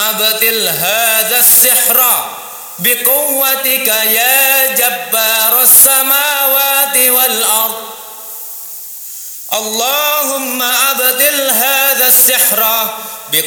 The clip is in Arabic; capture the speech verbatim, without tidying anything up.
أبطل هذا السحر بقوتك يا جبار السماوات والأرض اللهم أبطل هذا السحر